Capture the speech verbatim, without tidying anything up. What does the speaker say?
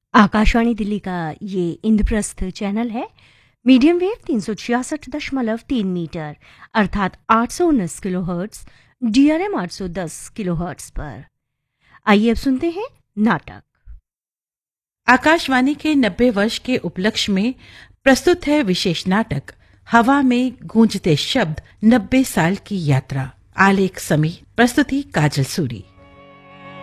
आकाशवाणी दिल्ली का ये इंद्रप्रस्थ चैनल है। मीडियम वेव तीन सौ छियासठ दशमलव तीन मीटर अर्थात आठ सौ उन्नीस किलो हर्ट्स, डीआरएम आठ सौ दस किलो हर्ट्स पर। आइए अब सुनते हैं नाटक। आकाशवाणी के नब्बे वर्ष के उपलक्ष्य में प्रस्तुत है विशेष नाटक हवा में गूंजते शब्द, नब्बे साल की यात्रा। आलेख समीर, प्रस्तुति काजल सूरी।